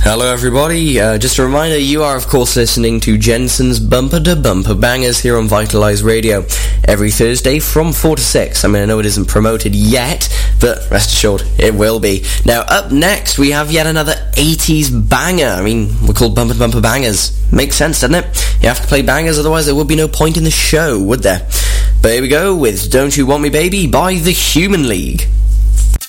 Hello everybody, just a reminder, you are of course listening to Jensen's Bumper to Bumper Bangers here on Vitalize Radio every Thursday from 4 to 6. I mean, I know it isn't promoted yet, but rest assured, it will be. Now, up next, we have yet another 80s banger. I mean, we're called Bumper to Bumper Bangers. Makes sense, doesn't it? You have to play bangers, otherwise there would be no point in the show, would there? But here we go with Don't You Want Me Baby by The Human League.